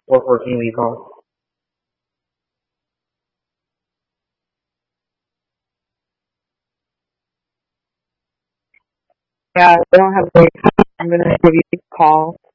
working legal. Yeah, I don't have a break. I'm gonna give you a call.